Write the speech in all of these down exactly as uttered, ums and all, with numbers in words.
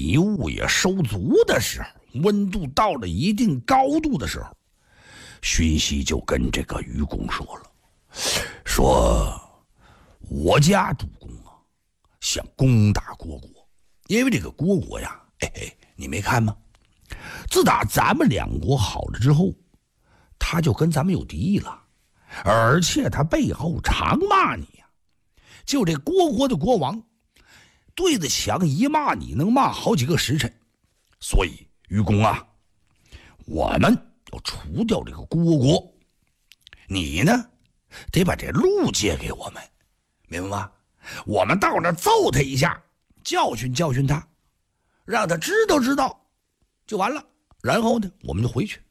米物也收足的时候，温度到了一定高度的时候，荀息就跟这个愚公说了，说我家主公啊想攻打虢国，因为这个虢国呀，嘿嘿，你没看吗？自打咱们两国好了之后，他就跟咱们有敌意了，而且他背后常骂你呀。就这虢国的国王对着墙一骂你能骂好几个时辰，所以愚公啊，我们要除掉这个虢国，你呢得把这路借给我们，明白吗？我们到那揍他一下，教训教训他，让他知道知道就完了，然后呢我们就回去。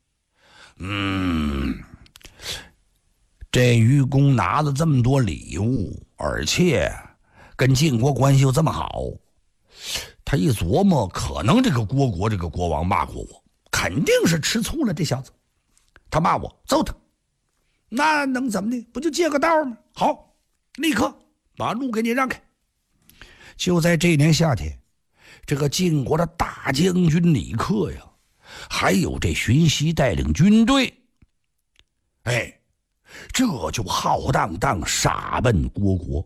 嗯，这愚公拿了这么多礼物，而且跟晋国关系又这么好，他一琢磨，可能这个虢国这个国王骂过我，肯定是吃醋了，这小子他骂我揍他，那能怎么的？不就借个道吗？好，立刻把路给你让开。就在这年夏天，这个晋国的大将军李克呀，还有这荀息带领军队，哎，这就浩荡荡杀奔虢国。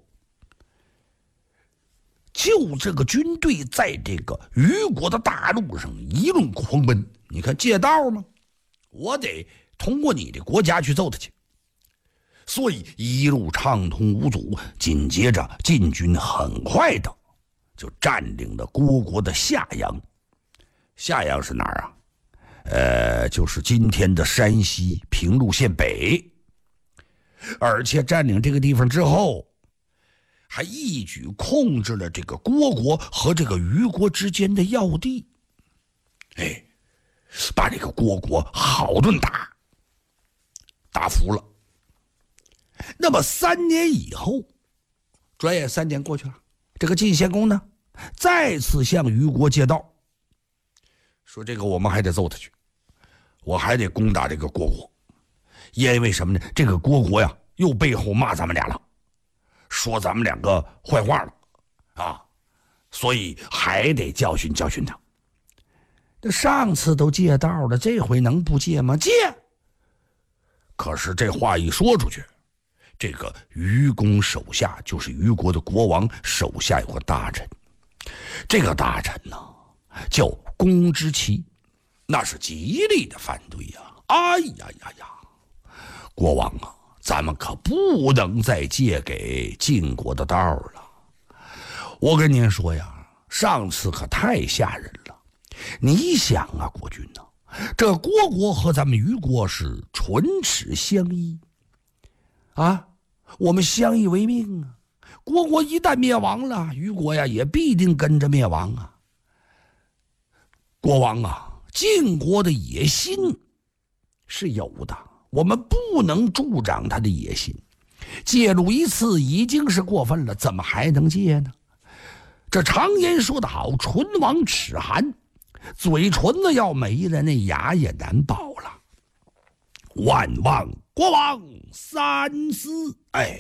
就这个军队在这个虞国的大路上一路狂奔，你看借道吗？我得通过你的国家去揍他去，所以一路畅通无阻。紧接着晋军很快的就占领了虢国的夏阳。夏阳是哪儿啊？呃，就是今天的山西平陆县北。而且占领这个地方之后，还一举控制了这个虢国和这个虞国之间的要地，哎，把这个虢国好顿打，打服了。那么三年以后，转眼三年过去了，这个晋献公呢，再次向虞国借道，说这个我们还得揍他去，我还得攻打这个虢国，因为什么呢？这个虢国呀，又背后骂咱们俩了。说咱们两个坏话了啊，所以还得教训教训他。这上次都借道了，这回能不借吗？借。可是这话一说出去，这个虞公手下，就是虞国的国王手下有个大臣，这个大臣呢叫公之奇，那是极力的反对呀。哎呀呀呀，国王啊，咱们可不能再借给晋国的道了。我跟您说呀，上次可太吓人了。你想啊，国君呢、啊，这虢国和咱们虞国是唇齿相依啊，我们相依为命啊。虢国一旦灭亡了，虞国呀也必定跟着灭亡啊。国王啊，晋国的野心是有的，我们不能助长他的野心，介入一次已经是过分了，怎么还能借呢？这常言说得好，唇亡齿寒，嘴唇子要没了，那牙也难保了。万望国王三思。哎，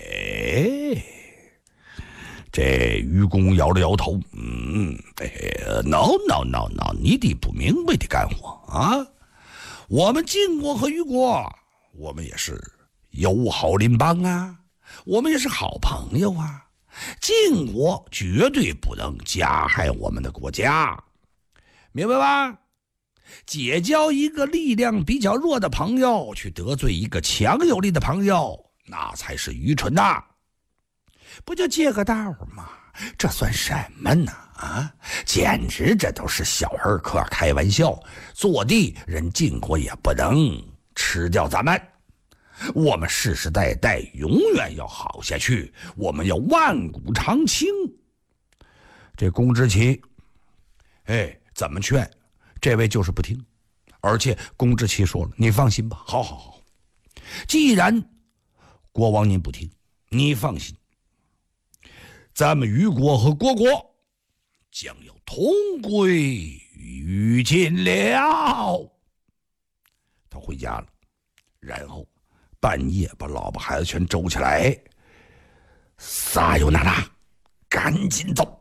这愚公摇了摇头，嗯，哎 ，no no no no， 你得不明白的干活啊！我们晋国和虞国，我们也是友好邻邦啊，我们也是好朋友啊。晋国绝对不能加害我们的国家，明白吧？结交一个力量比较弱的朋友，去得罪一个强有力的朋友，那才是愚蠢的。不就借个道吗？这算什么呢？啊，简直这都是小儿科，开玩笑。坐地人晋国也不能吃掉咱们，我们世世代代永远要好下去，我们要万古长青。这公之奇，哎，怎么劝，这位就是不听。而且公之奇说了，你放心吧，好好好，既然国王您不听，你放心，咱们虞国和虢国将要同归于尽了。他回家了，然后半夜把老婆孩子全周起来，撒由那拉，赶紧走。